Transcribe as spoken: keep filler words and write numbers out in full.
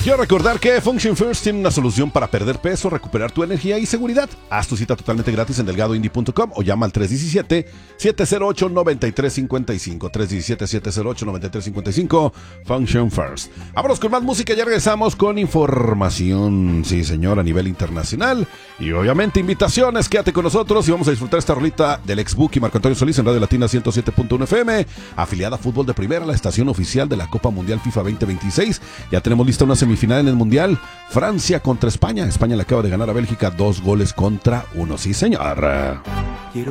quiero recordar que Function First tiene una solución para perder peso, recuperar tu energía y seguridad. Haz tu cita totalmente gratis en delgado indie punto com o llama al tres uno siete, siete cero ocho, nueve tres cinco cinco. tres uno siete, siete cero ocho, nueve tres cinco cinco. Function First. Vámonos con más música, ya regresamos con información, sí señor, a nivel internacional. Y obviamente invitaciones, quédate con nosotros y vamos a disfrutar esta rolita del ex Buki Marco Antonio Solís en Radio Latina ciento siete punto uno F M, afiliada a Fútbol de Primera, la estación oficial de la Copa Mundial FIFA veinte veintiséis. Ya tenemos lista una semifinal en el Mundial, Francia contra España. España le acaba de ganar a Bélgica dos goles contra uno, sí señor.